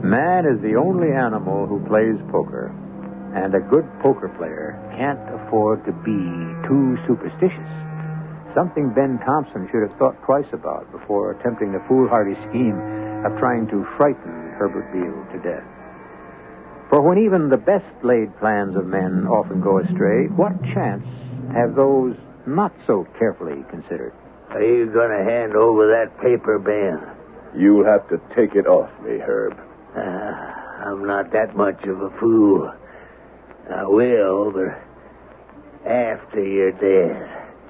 Man is the only animal who plays poker, and a good poker player can't afford to be too superstitious. Something Ben Thompson should have thought twice about before attempting the foolhardy scheme of trying to frighten Herbert Beale to death. For when even the best laid plans of men often go astray, what chance have those not so carefully considered? Are you going to hand over that paper, Ben? You'll have to take it off me, Herb. I'm not that much of a fool. I will, but after you're dead.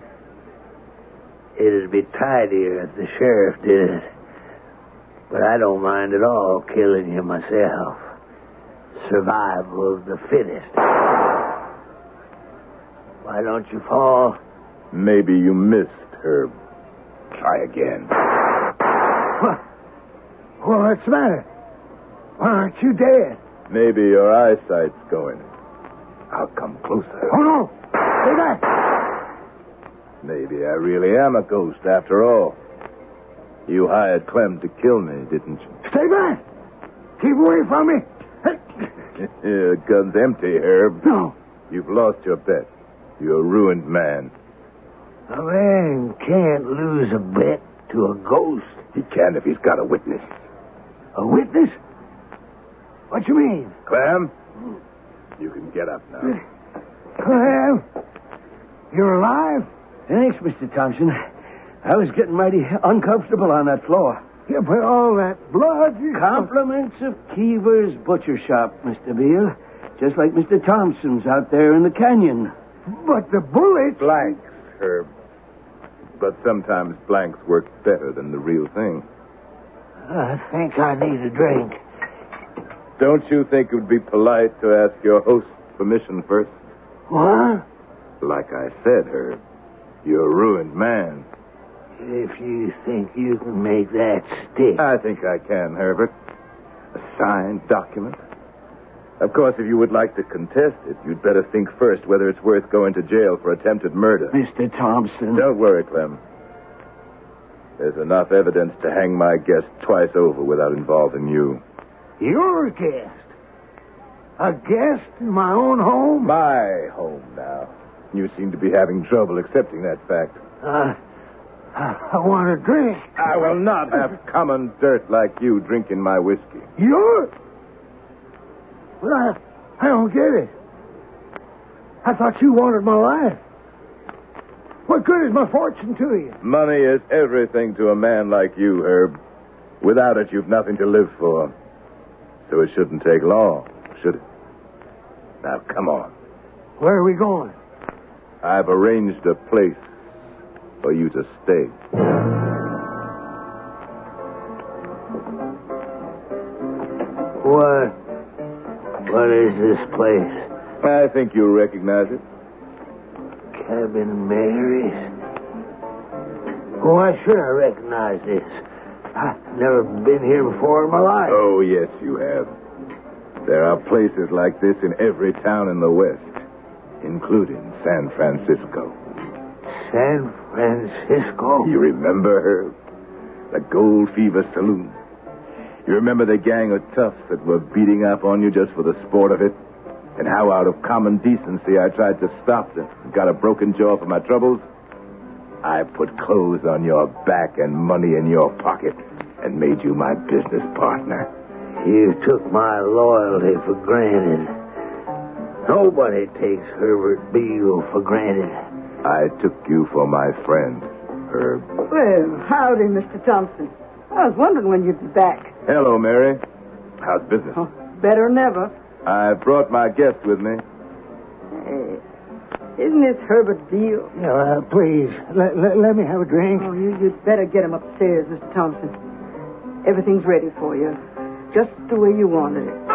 It'd be tidier if the sheriff did it. But I don't mind at all killing you myself. Survival of the fittest. Why don't you fall? Maybe you missed, Herb. Try again. What's the matter? Why aren't you dead? Maybe your eyesight's going. I'll come closer. Oh, no! Stay back! Maybe I really am a ghost after all. You hired Clem to kill me, didn't you? Stay back! Keep away from me! The gun's empty, Herb. No. You've lost your bet. You're a ruined man. A man can't lose a bet to a ghost. He can if he's got a witness. A witness? What you mean? Clem, you can get up now. Clem, you're alive? Thanks, Mr. Thompson. I was getting mighty uncomfortable on that floor. Yeah, but all that blood... Compliments of Keever's Butcher Shop, Mr. Beale. Just like Mr. Thompson's out there in the canyon. But the bullets... Blanks, Herb. But sometimes blanks work better than the real thing. I think I need a drink. Don't you think it would be polite to ask your host permission first? What? Like I said, Herb, you're a ruined man. If you think you can make that stick... I think I can, Herbert. A signed document. Of course, if you would like to contest it, you'd better think first whether it's worth going to jail for attempted murder. Mr. Thompson... Don't worry, Clem. There's enough evidence to hang my guest twice over without involving you. You're a guest? A guest in my own home? My home now. You seem to be having trouble accepting that fact. I want a drink. I will not have common dirt like you drinking my whiskey. You're... Well, I don't get it. I thought you wanted my life. What good is my fortune to you? Money is everything to a man like you, Herb. Without it, you've nothing to live for. So it shouldn't take long, should it? Now, come on. Where are we going? I've arranged a place for you to stay. What is this place? I think you'll recognize it. Cabin Mary's? Why should I recognize this? I've never been here before in my life. Oh, yes, you have. There are places like this in every town in the West, including San Francisco. San Francisco? You remember her? The Gold Fever Saloon. You remember the gang of toughs that were beating up on you just for the sport of it? And how out of common decency I tried to stop them and got a broken jaw for my troubles? I put clothes on your back and money in your pocket and made you my business partner. You took my loyalty for granted. Nobody takes Herbert Beale for granted. I took you for my friend, Herb. Well, howdy, Mr. Thompson. I was wondering when you'd be back. Hello, Mary. How's business? Oh, better than ever. I brought my guest with me. Hey, isn't this Herbert Beale? Please, let me have a drink. Oh, you'd better get him upstairs, Mr. Thompson. Everything's ready for you, just the way you wanted it.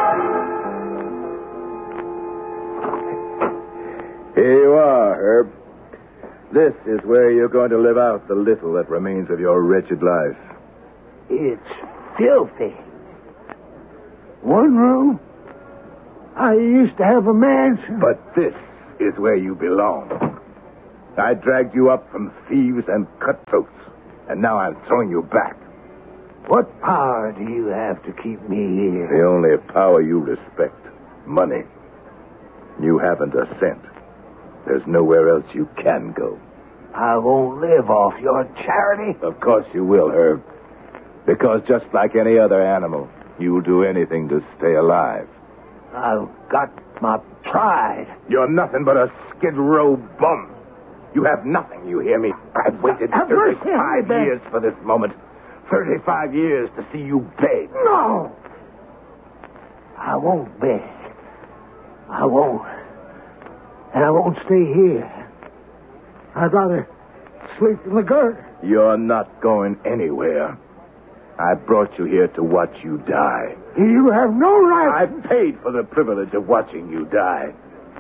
Here you are, Herb. This is where you're going to live out the little that remains of your wretched life. It's filthy. One room? I used to have a mansion. But this is where you belong. I dragged you up from thieves and cutthroats, and now I'm throwing you back. What power do you have to keep me here? The only power you respect. Money. You haven't a cent. There's nowhere else you can go. I won't live off your charity. Of course you will, Herb. Because just like any other animal, you'll do anything to stay alive. I've got my pride. You're nothing but a Skid Row bum. You have nothing, you hear me? I've waited 35 years for this moment. 35 years to see you beg. No! I won't beg. I won't. And I won't stay here. I'd rather sleep in the gutter. You're not going anywhere. I brought you here to watch you die. You have no right. I've paid for the privilege of watching you die.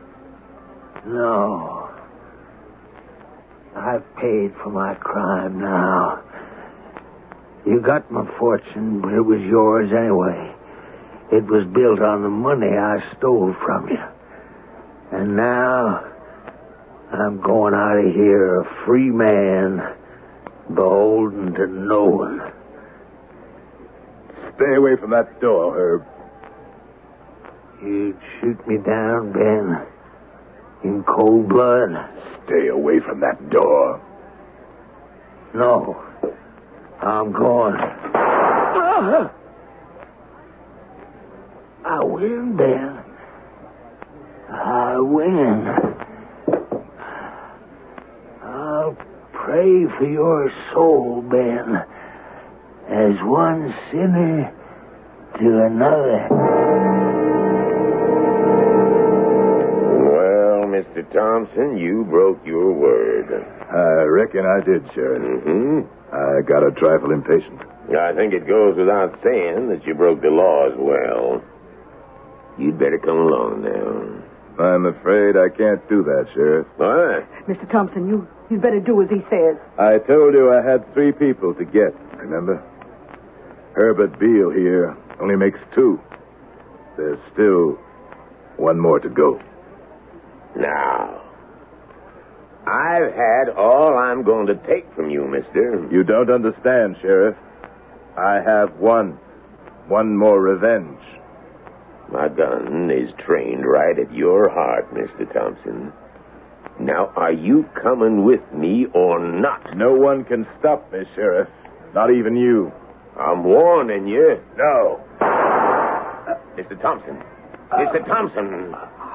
No. I've paid for my crime now. You got my fortune, but it was yours anyway. It was built on the money I stole from you. And now, I'm going out of here a free man, beholden to no one. Stay away from that door, Herb. You'd shoot me down, Ben, in cold blood? Stay away from that door. No. I'm going. I win, Ben. I win. I'll pray for your soul, Ben, as one sinner to another. Well, Mr. Thompson, you broke your word. I reckon I did, Sheriff. Mm-hmm. I got a trifle impatient. I think it goes without saying that you broke the law as well. You'd better come along now. I'm afraid I can't do that, Sheriff. Why? Mr. Thompson, you'd better do as he says. I told you I had 3 people to get, remember? Herbert Beale here only makes 2. There's still 1 more to go. Now, I've had all I'm going to take from you, mister. You don't understand, Sheriff. I have one more revenge. My gun is trained right at your heart, Mr. Thompson. Now, are you coming with me or not? No one can stop me, Sheriff. Not even you. I'm warning you. No. Mr. Thompson. Mr. Thompson.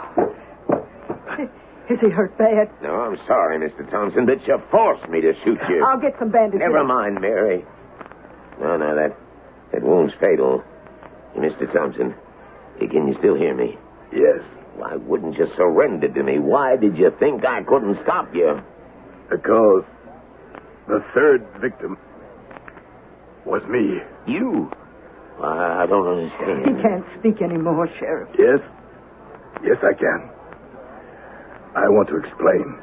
Is he hurt bad? No, I'm sorry, Mr. Thompson, but you forced me to shoot you. I'll get some bandages. Never mind, Mary. No, that wound's fatal. Mr. Thompson, can you still hear me? Yes. Why wouldn't you surrender to me? Why did you think I couldn't stop you? Because the 3rd victim was me. You? I don't understand. He can't speak anymore, Sheriff. Yes? Yes, I can. I want to explain.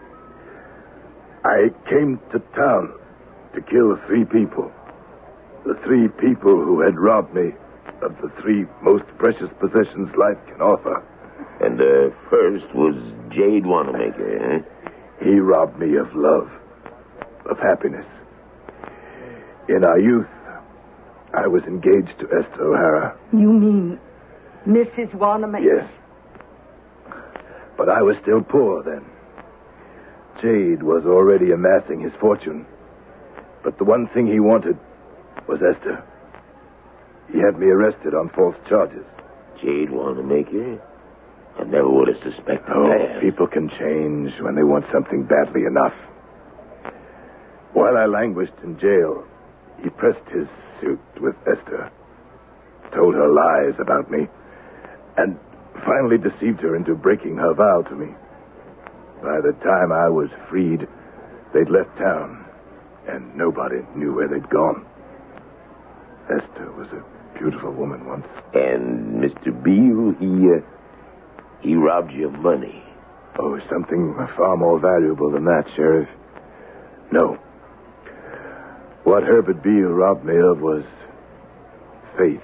I came to town to kill 3 people. The 3 people who had robbed me of the 3 most precious possessions life can offer. And the first was Jade Wanamaker, eh? He robbed me of love, of happiness. In our youth, I was engaged to Esther O'Hara. You mean Mrs. Wanamaker? Yes. But I was still poor then. Jade was already amassing his fortune. But the one thing he wanted was Esther. He had me arrested on false charges. Jade Wanamaker? I never would have suspected Oh, that. people can change when they want something badly enough. While I languished in jail, he pressed his suit with Esther, told her lies about me, and finally deceived her into breaking her vow to me. By the time I was freed, they'd left town, and nobody knew where they'd gone. Esther was a beautiful woman once. And Mr. Beale, he robbed you of money. Oh, something far more valuable than that, Sheriff. No. What Herbert Beale robbed me of was faith.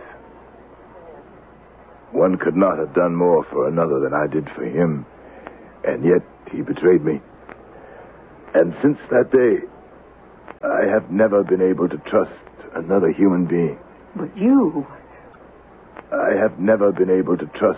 One could not have done more for another than I did for him, and yet he betrayed me. And since that day, I have never been able to trust another human being. But you... I have never been able to trust